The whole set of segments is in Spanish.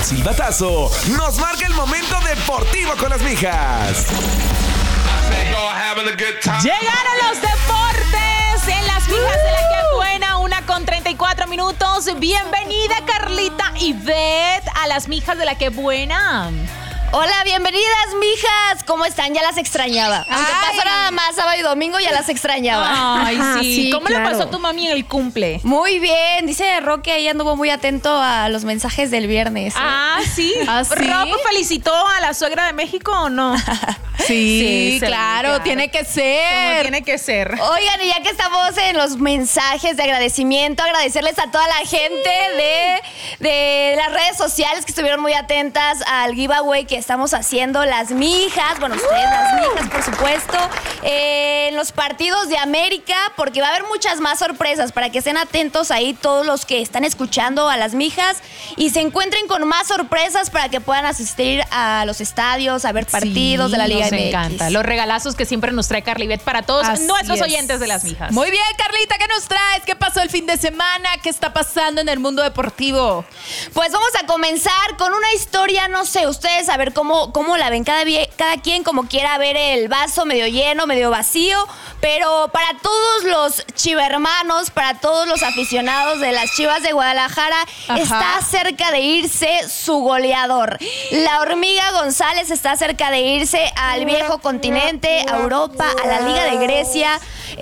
el silbatazo nos marca el momento deportivo con las mijas. Llegaron los deportes en las mijas de la que buena, 1:34. Bienvenida Carlita y Beth a las mijas de la que buena. Hola, bienvenidas, mijas. ¿Cómo están? Ya las extrañaba. Aunque pasó nada más sábado y domingo, ya las extrañaba. Ay, sí. ¿Cómo le pasó a tu mami en el cumple? Muy bien. Dice Roque, ahí anduvo muy atento a los mensajes del viernes. Sí. ¿Roque felicitó a la suegra de México o no? Sí, claro, tiene que ser. Como tiene que ser. Oigan, y ya que estamos en los mensajes de agradecimiento, agradecerles a toda la gente de las redes sociales que estuvieron muy atentas al giveaway que estamos haciendo las mijas. Bueno, ustedes las mijas, por supuesto. En los partidos de América, porque va a haber muchas más sorpresas para que estén atentos ahí todos los que están escuchando a las mijas y se encuentren con más sorpresas para que puedan asistir a los estadios, a ver partidos de la Liga MX. Nos encanta. Los regalazos que siempre nos trae Carly Beth para todos nuestros oyentes de las mijas. Muy bien, Carlita, ¿qué nos traes? ¿Qué pasó el fin de semana? ¿Qué está pasando en el mundo deportivo? Pues vamos a comenzar con una historia, no sé, ustedes a ver cómo la ven, cada quien como quiera ver el vaso medio lleno, medio vacío, pero para todos los chivermanos, para todos los aficionados de las Chivas de Guadalajara, está cerca de irse su goleador. La Hormiga González está cerca de irse al viejo continente, a Europa, a la Liga de Grecia.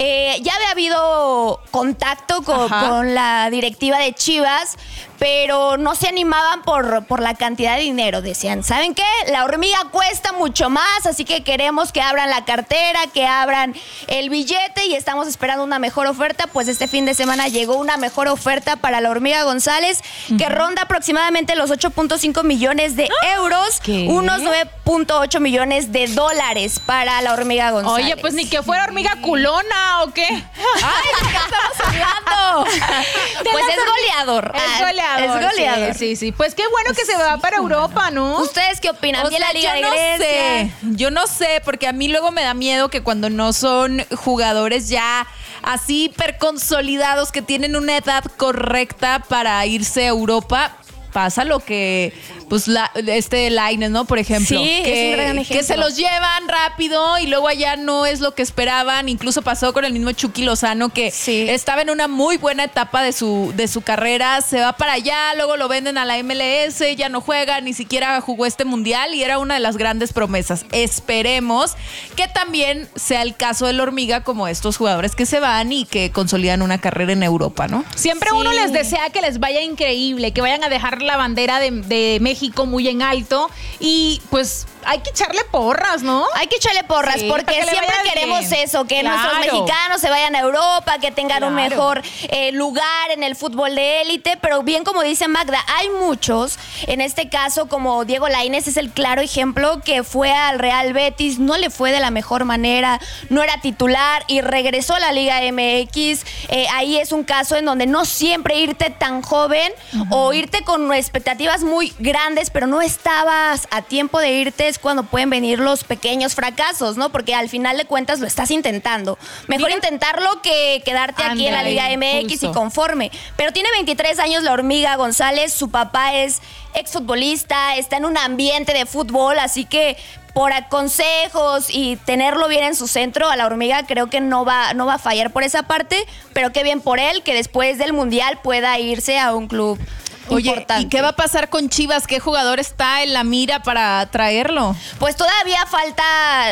Ya había habido contacto con la directiva de Chivas, pero no se animaban por la cantidad de dinero. Decían, ¿saben qué? La Hormiga cuesta mucho más, así que queremos que abran la cartera, que abran el billete y estamos esperando una mejor oferta. Pues este fin de semana llegó una mejor oferta para la Hormiga González, que ronda aproximadamente los 8.5 millones de euros, unos 9.8 millones de dólares para la Hormiga González. Oye, pues ni que fuera hormiga culona o qué. ¡Ay, ¿de qué estamos hablando? Pues es goleador. Es goleador. Sí. Pues qué bueno que se va para Europa, ¿no? ¿Ustedes qué opinan? ¿Bien la Liga de Grecia? Yo no sé, porque a mí luego me da miedo que cuando no son jugadores ya así hiperconsolidados que tienen una edad correcta para irse a Europa, pasa lo que, pues, Lainez, ¿no? Por ejemplo. Sí, es un gran ejemplo. Que se los llevan rápido y luego allá no es lo que esperaban. Incluso pasó con el mismo Chucky Lozano, que estaba en una muy buena etapa de su carrera. Se va para allá, luego lo venden a la MLS, ya no juega, ni siquiera jugó este mundial y era una de las grandes promesas. Esperemos que también sea el caso de la Hormiga, como estos jugadores que se van y que consolidan una carrera en Europa, ¿no? Siempre uno les desea que les vaya increíble, que vayan a dejar la bandera de México muy en alto y pues hay que echarle porras, ¿no? Hay que echarle porras porque siempre queremos eso, que nuestros mexicanos se vayan a Europa, que tengan un mejor lugar en el fútbol de élite, pero bien como dice Magda, hay muchos, en este caso como Diego Lainez es el claro ejemplo, que fue al Real Betis, no le fue de la mejor manera, no era titular y regresó a la Liga MX. Ahí es un caso en donde no siempre irte tan joven o irte con expectativas muy grandes, pero no estabas a tiempo de irte, es cuando pueden venir los pequeños fracasos, ¿no? Porque al final de cuentas lo estás intentando. Mejor intentarlo que quedarte aquí en la Liga MX y conforme. Pero tiene 23 años la Hormiga González, su papá es exfutbolista, está en un ambiente de fútbol, así que por consejos y tenerlo bien en su centro, a la Hormiga creo que no va a fallar por esa parte, pero qué bien por él que después del Mundial pueda irse a un club. Oye, importante. ¿Y qué va a pasar con Chivas? ¿Qué jugador está en la mira para traerlo? Pues todavía falta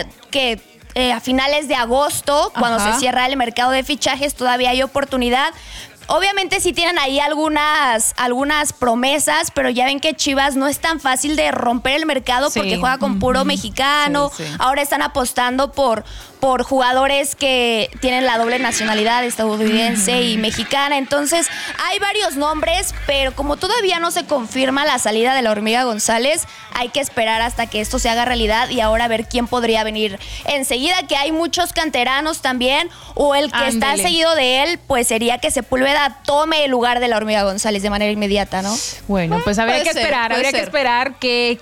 que a finales de agosto, cuando se cierra el mercado de fichajes, todavía hay oportunidad. Obviamente sí tienen ahí algunas promesas, pero ya ven que Chivas no es tan fácil de romper el mercado porque juega con puro mexicano. Ahora están apostando por jugadores que tienen la doble nacionalidad estadounidense y mexicana. Entonces hay varios nombres, pero como todavía no se confirma la salida de la Hormiga González, hay que esperar hasta que esto se haga realidad y ahora ver quién podría venir enseguida, que hay muchos canteranos también, o el que está seguido de él, pues sería que Sepúlveda tome el lugar de la Hormiga González de manera inmediata, ¿no? Bueno, pues habría que esperar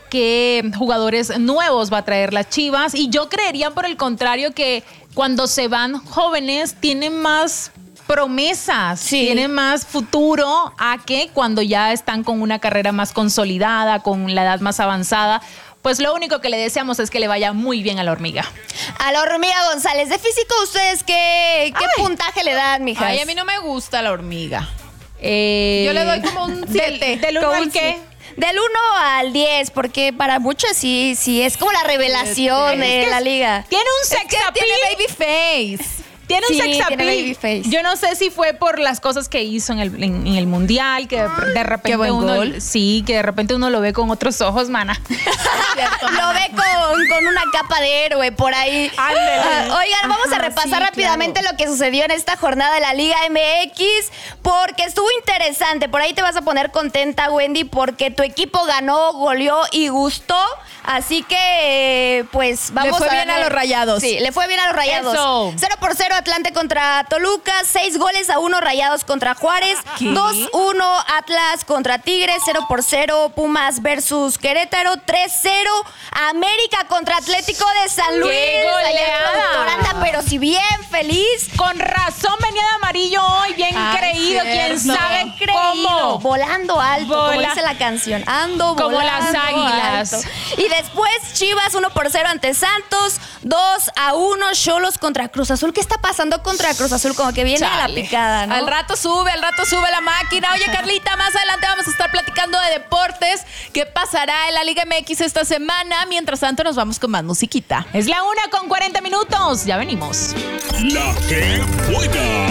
qué jugadores nuevos va a traer las Chivas, y yo creería por el contrario que cuando se van jóvenes tienen más promesas, tienen más futuro a que cuando ya están con una carrera más consolidada, con la edad más avanzada. Pues lo único que le deseamos es que le vaya muy bien a la hormiga. A la hormiga González. De físico, ¿ustedes qué puntaje le dan, mijas? Ay, a mí no me gusta la hormiga. Yo le doy como un 7. ¿Del 1 al qué? Del 1 al 10, porque para muchos sí es como la revelación de la liga. Tiene un sex appeal. Tiene baby face. Tiene un sex appeal. Tiene baby face. Yo no sé si fue por las cosas que hizo en el mundial, que de repente Qué buen gol. Sí, que de repente uno lo ve con otros ojos, mana. Lo ve con una capa de héroe por ahí. Oigan, vamos a repasar rápidamente lo que sucedió en esta jornada de la Liga MX, porque estuvo interesante. Por ahí te vas a poner contenta, Wendy, porque tu equipo ganó, goleó y gustó. Así que, pues, vamos a... Le fue bien a los Rayados. Sí, le fue bien a los Rayados. Eso. 0-0 Atlante contra Toluca, 6-1 Rayados contra Juárez, 2-1 Atlas contra Tigres, 0-0 Pumas versus Querétaro, 3-0 América contra Atlético de San Luis. ¡Qué goleada! Allá el productor anda, pero si bien feliz. Con razón venía de amarillo hoy, bien creído, quién sabe cómo. Volando alto, como dice la canción. Ando como volando las águilas. alto. Y después Chivas 1-0 ante Santos, 2-1 Xolos contra Cruz Azul. ¿Qué está pasando contra Cruz Azul? Como que viene a la picada, ¿no? Al rato sube la máquina. Oye, Carlita, más adelante vamos a estar platicando de deportes. ¿Qué pasará en la Liga MX esta semana? Mientras tanto, nos vamos con más musiquita. Es la 1:40. Ya venimos. La que buena.